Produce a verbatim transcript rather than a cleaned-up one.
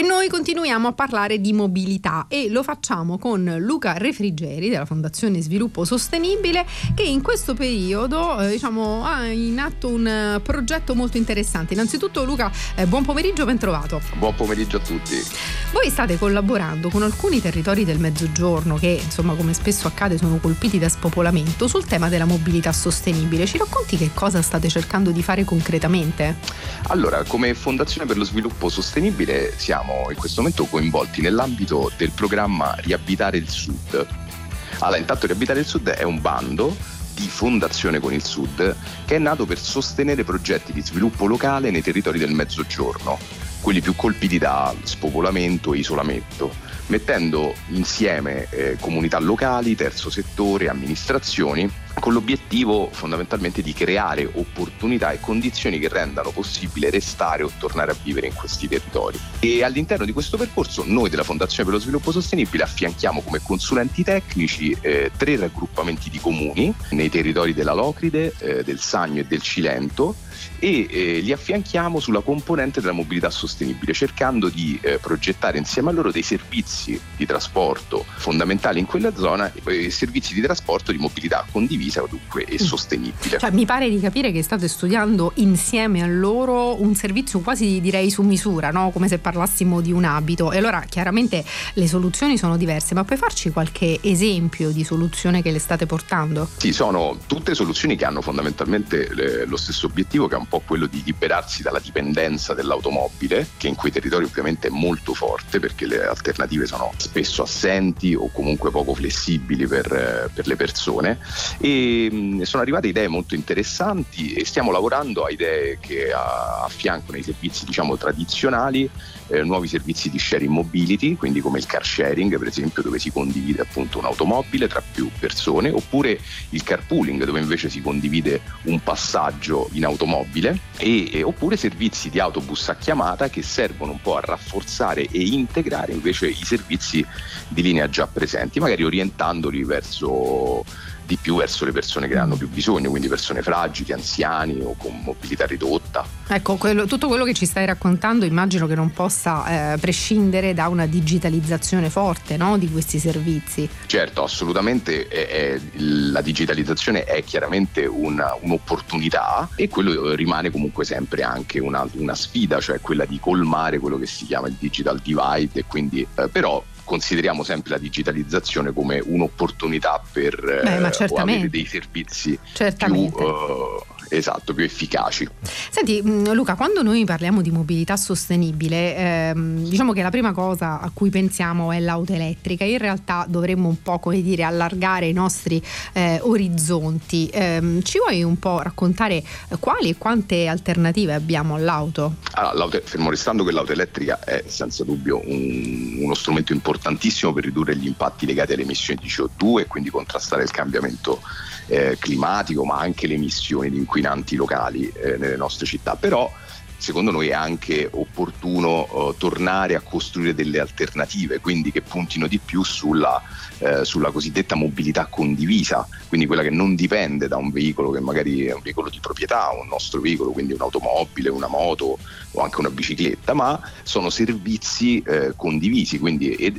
Noi continuiamo a parlare di mobilità e lo facciamo con Luca Refrigeri della Fondazione Sviluppo Sostenibile, che in questo periodo eh, diciamo, ha in atto un uh, progetto molto interessante. Innanzitutto Luca, eh, buon pomeriggio, ben trovato. Buon pomeriggio a tutti. Voi state collaborando con alcuni territori del Mezzogiorno che, insomma, come spesso accade, sono colpiti da spopolamento sul tema della mobilità sostenibile. Ci racconti che cosa state cercando di fare concretamente? Allora, come Fondazione per lo Sviluppo Sostenibile siamo in questo momento coinvolti nell'ambito del programma Riabitare il Sud. Allora, intanto Riabitare il Sud è un bando di Fondazione con il Sud che è nato per sostenere progetti di sviluppo locale nei territori del Mezzogiorno, quelli più colpiti da spopolamento e isolamento, mettendo insieme eh, comunità locali, terzo settore, amministrazioni, con l'obiettivo fondamentalmente di creare opportunità e condizioni che rendano possibile restare o tornare a vivere in questi territori. E all'interno di questo percorso noi della Fondazione per lo Sviluppo Sostenibile affianchiamo come consulenti tecnici eh, tre raggruppamenti di comuni nei territori della Locride, eh, del Sannio e del Cilento, e eh, li affianchiamo sulla componente della mobilità sostenibile, cercando di eh, progettare insieme a loro dei servizi di trasporto fondamentali in quella zona, eh, servizi di trasporto di mobilità condivisa dunque e sostenibile. Cioè, mi pare di capire che state studiando insieme a loro un servizio quasi, direi, su misura, no? Come se parlassimo di un abito. E allora chiaramente le soluzioni sono diverse, ma puoi farci qualche esempio di soluzione che le state portando? Sì, sono tutte soluzioni che hanno fondamentalmente le, lo stesso obiettivo, che è un po' quello di liberarsi dalla dipendenza dell'automobile, che in quei territori ovviamente è molto forte perché le alternative sono spesso assenti o comunque poco flessibili per, per le persone, e mh, sono arrivate idee molto interessanti e stiamo lavorando a idee che a, affiancano i servizi diciamo tradizionali, eh, nuovi servizi di sharing mobility, quindi come il car sharing per esempio, dove si condivide appunto un'automobile tra più persone, oppure il carpooling, dove invece si condivide un passaggio in automobile, e, e oppure servizi di autobus a chiamata che servono un po' a rafforzare e integrare invece i servizi di linea già presenti, magari orientandoli verso di più verso le persone che hanno più bisogno, quindi persone fragili, anziani o con mobilità ridotta. Ecco, quello, tutto quello che ci stai raccontando immagino che non possa eh, prescindere da una digitalizzazione forte, no, di questi servizi. Certo, assolutamente, è, è, la digitalizzazione è chiaramente una, un'opportunità, e quello rimane comunque sempre anche una, una sfida, cioè quella di colmare quello che si chiama il digital divide, e quindi eh, però consideriamo sempre la digitalizzazione come un'opportunità per Beh, ma eh, avere dei servizi certamente. più uh, esatto, più efficaci. Senti Luca, quando noi parliamo di mobilità sostenibile, ehm, diciamo che la prima cosa a cui pensiamo è l'auto elettrica. In realtà dovremmo un po', come dire, allargare i nostri eh, orizzonti. Ehm, ci vuoi un po' raccontare quali e quante alternative abbiamo all'auto? Allora, l'auto, fermo restando che l'auto elettrica è senza dubbio un, uno strumento importantissimo per ridurre gli impatti legati alle emissioni di C O due e quindi contrastare il cambiamento eh, climatico, ma anche le emissioni di inquinanti locali eh, nelle nostre città. Però secondo noi è anche opportuno uh, tornare a costruire delle alternative, quindi che puntino di più sulla, eh, sulla cosiddetta mobilità condivisa, quindi quella che non dipende da un veicolo che magari è un veicolo di proprietà, un nostro veicolo, quindi un'automobile, una moto o anche una bicicletta, ma sono servizi eh, condivisi, quindi ed,